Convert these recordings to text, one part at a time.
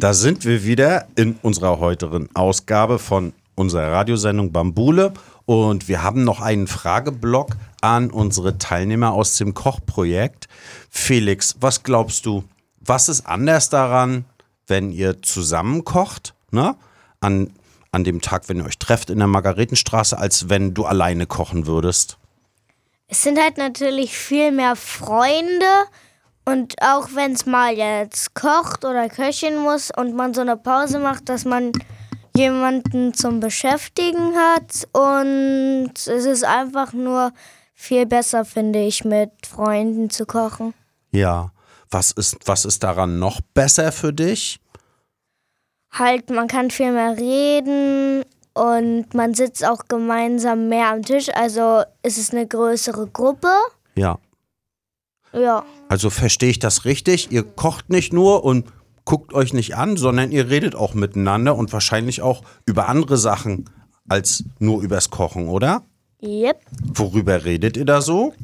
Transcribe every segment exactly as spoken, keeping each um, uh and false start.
Da sind wir wieder in unserer heutigen Ausgabe von unserer Radiosendung Bambule und wir haben noch einen Frageblock an unsere Teilnehmer aus dem Kochprojekt. Felix, was glaubst du, was ist anders daran, wenn ihr zusammen kocht, ne? An, an dem Tag, wenn ihr euch trefft in der Margaretenstraße, als wenn du alleine kochen würdest? Es sind halt natürlich viel mehr Freunde und auch wenn es mal jetzt kocht oder köcheln muss und man so eine Pause macht, dass man jemanden zum Beschäftigen hat und es ist einfach nur viel besser, finde ich, mit Freunden zu kochen. Ja, was ist, was ist daran noch besser für dich? Halt, man kann viel mehr reden und man sitzt auch gemeinsam mehr am Tisch, also es ist eine größere Gruppe. Ja. Ja. Also verstehe ich das richtig? Ihr kocht nicht nur und guckt euch nicht an, sondern ihr redet auch miteinander und wahrscheinlich auch über andere Sachen als nur übers Kochen, oder? Yep. Worüber redet ihr da so?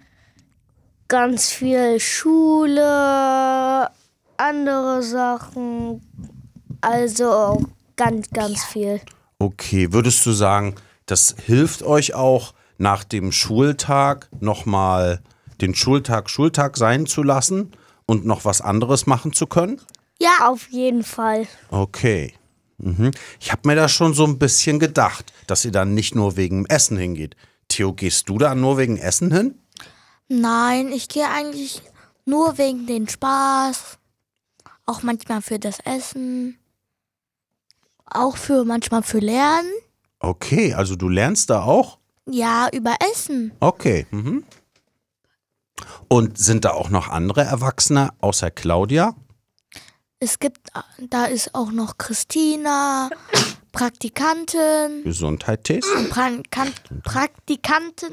Ganz viel Schule, andere Sachen, also ganz, ganz viel. Okay, würdest du sagen, das hilft euch auch nach dem Schultag nochmal den Schultag Schultag sein zu lassen und noch was anderes machen zu können? Ja, auf jeden Fall. Okay. Mhm. Ich habe mir da schon so ein bisschen gedacht, dass ihr dann nicht nur wegen Essen hingeht. Theo, gehst du da nur wegen Essen hin? Nein, ich gehe eigentlich nur wegen den Spaß. Auch manchmal für das Essen. Auch für manchmal für Lernen. Okay, also du lernst da auch? Ja, über Essen. Okay. Mhm. Und sind da auch noch andere Erwachsene außer Claudia? Es gibt, da ist auch noch Christina, Praktikantin. Gesundheit, Tess? Praktikant, Praktikantin.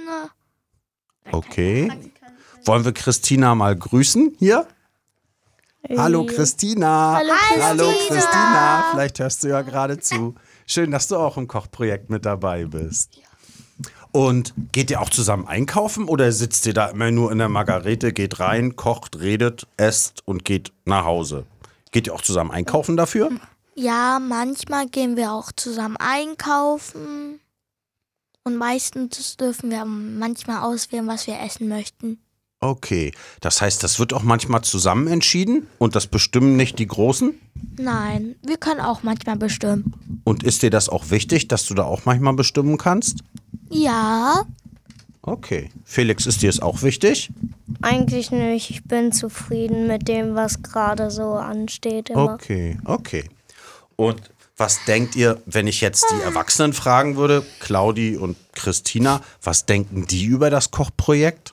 Okay. Wollen wir Christina mal grüßen hier? Hey. Hallo Christina. Hallo, Hallo Christina. Christina. Vielleicht hörst du ja gerade zu. Schön, dass du auch im Kochprojekt mit dabei bist. Und geht ihr auch zusammen einkaufen oder sitzt ihr da immer nur in der Margarete, geht rein, kocht, redet, esst und geht nach Hause? Geht ihr auch zusammen einkaufen dafür? Ja, manchmal gehen wir auch zusammen einkaufen. Und meistens dürfen wir manchmal auswählen, was wir essen möchten. Okay, das heißt, das wird auch manchmal zusammen entschieden und das bestimmen nicht die Großen? Nein, wir können auch manchmal bestimmen. Und ist dir das auch wichtig, dass du da auch manchmal bestimmen kannst? Ja. Okay. Felix, ist dir es auch wichtig? Eigentlich nicht. Ich bin zufrieden mit dem, was gerade so ansteht immer. Okay, okay. Und was denkt ihr, wenn ich jetzt die Erwachsenen fragen würde, Claudi und Christina, was denken die über das Kochprojekt?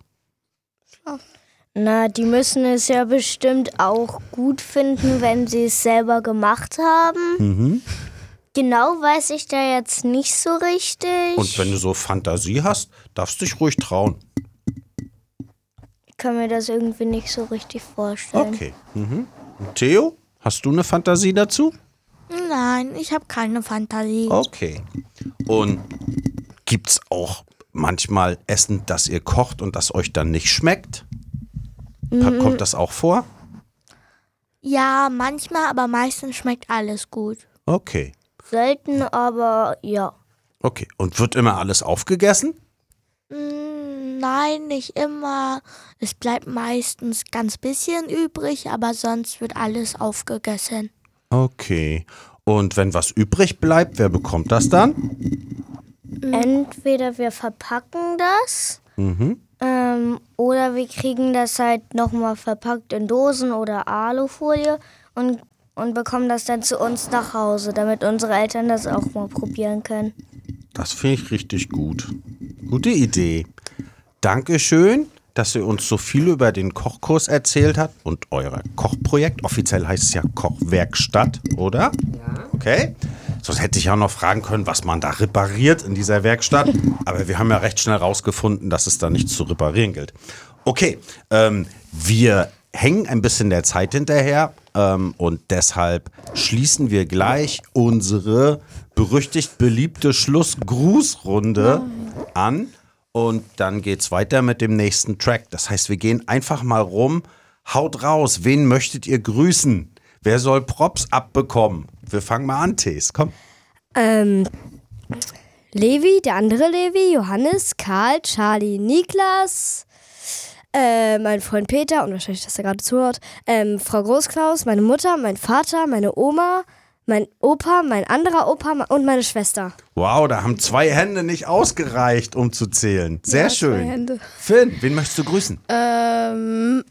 Na, die müssen es ja bestimmt auch gut finden, wenn sie es selber gemacht haben. Mhm. Genau weiß ich da jetzt nicht so richtig. Und wenn du so Fantasie hast, darfst du dich ruhig trauen. Ich kann mir das irgendwie nicht so richtig vorstellen. Okay. Mhm. Und Theo, hast du eine Fantasie dazu? Nein, ich habe keine Fantasie. Okay. Und gibt's auch manchmal Essen, das ihr kocht und das euch dann nicht schmeckt? Mhm. Kommt das auch vor? Ja, manchmal, aber meistens schmeckt alles gut. Okay. Selten, aber ja. Okay. Und wird immer alles aufgegessen? Mm, Nein, nicht immer. Es bleibt meistens ganz bisschen übrig, aber sonst wird alles aufgegessen. Okay. Und wenn was übrig bleibt, wer bekommt das dann? Entweder wir verpacken das Mhm. ähm, oder wir kriegen das halt nochmal verpackt in Dosen oder Alufolie und, und bekommen das dann zu uns nach Hause, damit unsere Eltern das auch mal probieren können. Das finde ich richtig gut. Gute Idee. Dankeschön, dass ihr uns so viel über den Kochkurs erzählt habt und euer Kochprojekt. Offiziell heißt es ja Kochwerkstatt, oder? Ja. Okay. Sonst hätte ich auch noch fragen können, was man da repariert in dieser Werkstatt. Aber wir haben ja recht schnell rausgefunden, dass es da nichts zu reparieren gilt. Okay, ähm, wir hängen ein bisschen der Zeit hinterher ähm, und deshalb schließen wir gleich unsere berüchtigt beliebte Schlussgrußrunde an. Und dann geht's weiter mit dem nächsten Track. Das heißt, wir gehen einfach mal rum. Haut raus, wen möchtet ihr grüßen? Wer soll Props abbekommen? Wir fangen mal an, Tees. Komm. Ähm, Levi, der andere Levi, Johannes, Karl, Charlie, Niklas, äh, mein Freund Peter und wahrscheinlich, dass er gerade zuhört, ähm, Frau Großklaus, meine Mutter, mein Vater, meine Oma, mein Opa, mein anderer Opa und meine Schwester. Wow, da haben zwei Hände nicht ausgereicht, um zu zählen. Sehr Ja, schön. zwei Hände. Finn, wen möchtest du grüßen? Ähm,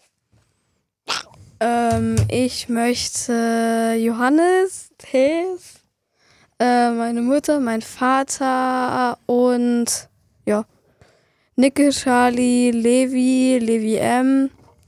ähm, ich möchte Johannes, Thes, äh, meine Mutter, mein Vater und ja, Nicke, Charlie, Levi, Levi M,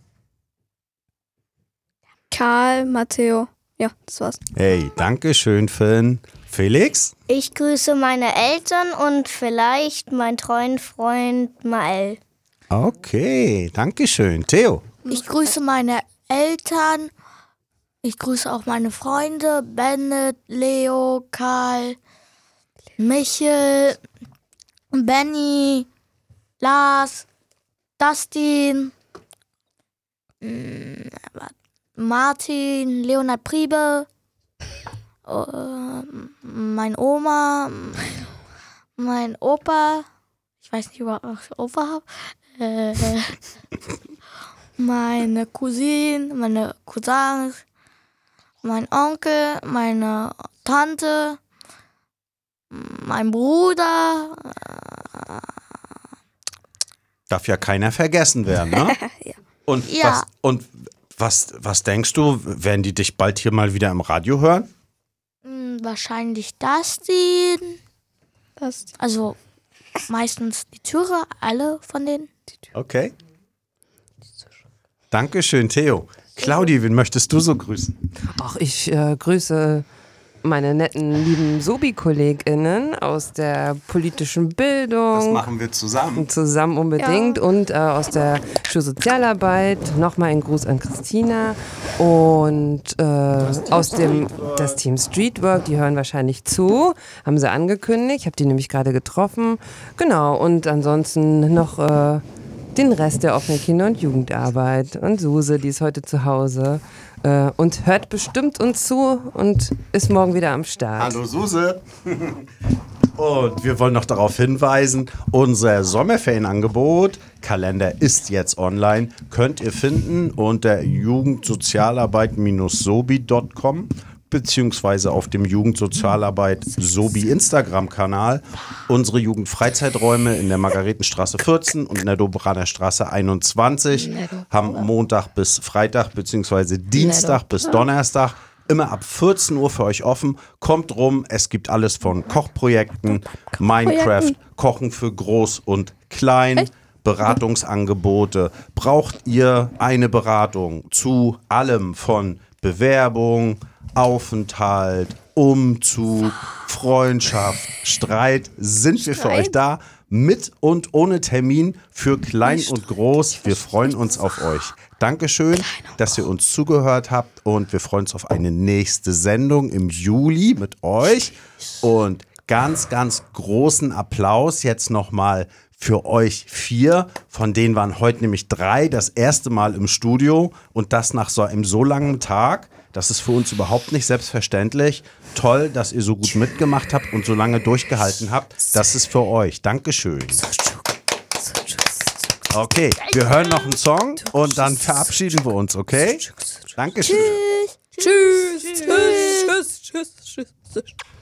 Karl, Matteo. Ja, das war's. Hey, danke schön, Finn. Felix? Ich grüße meine Eltern und vielleicht meinen treuen Freund Mael. Okay, danke schön. Theo? Ich grüße meine Eltern. Ich grüße auch meine Freunde. Bennett, Leo, Karl, Michel, Benny, Lars, Dustin, mm, Martin, Leonhard Priebe, äh, mein Oma, mein Opa, ich weiß nicht, ob ich Opa habe, äh, meine Cousine, meine Cousins, mein Onkel, meine Tante, mein Bruder. Darf ja keiner vergessen werden, ne? Ja. Und, Ja. was, und was, was denkst du, werden die dich bald hier mal wieder im Radio hören? Hm, Wahrscheinlich Dustin. Das Also meistens die Türe, alle von denen. Okay. Dankeschön, Theo. Claudi, wen möchtest du so grüßen? Ach, ich äh, grüße meine netten, lieben Sobi-KollegInnen aus der politischen Bildung. Das machen wir zusammen. Zusammen unbedingt. Ja. Und äh, aus der Schulsozialarbeit. Nochmal ein Gruß an Christina. Und äh, aus dem das Team Streetwork, die hören wahrscheinlich zu. Haben sie angekündigt. Ich habe die nämlich gerade getroffen. Genau. Und ansonsten noch äh, den Rest der offenen Kinder- und Jugendarbeit. Und Suse, die ist heute zu Hause. Äh, und hört bestimmt uns zu und ist morgen wieder am Start. Hallo Suse. Und wir wollen noch darauf hinweisen, unser Sommerferienangebot, Kalender ist jetzt online, könnt ihr finden unter jugendsozialarbeit sobi punkt com beziehungsweise auf dem Jugendsozialarbeit Sobi Instagram-Kanal. Unsere Jugendfreizeiträume in der Margaretenstraße vierzehn und in der Dobraner Straße einundzwanzig haben Montag bis Freitag beziehungsweise Dienstag bis Donnerstag immer ab vierzehn Uhr für euch offen. Kommt rum, es gibt alles von Kochprojekten, Minecraft, Kochen für Groß und Klein, Beratungsangebote. Braucht ihr eine Beratung zu allem von Bewerbung, Aufenthalt, Umzug, Freundschaft, Streit, sind wir für euch da, mit und ohne Termin, für klein und groß. Wir freuen uns auf euch. Dankeschön, dass ihr uns zugehört habt und wir freuen uns auf eine nächste Sendung im Juli mit euch. Und ganz, ganz großen Applaus jetzt nochmal für euch vier, von denen waren heute nämlich drei das erste Mal im Studio und das nach so einem so langen Tag. Das ist für uns überhaupt nicht selbstverständlich. Toll, dass ihr so gut mitgemacht habt und so lange durchgehalten habt. Das ist für euch. Dankeschön. Okay, wir hören noch einen Song und dann verabschieden wir uns, okay? Dankeschön. Tschüss. Tschüss. Tschüss. Tschüss. Tschüss. Tschüss.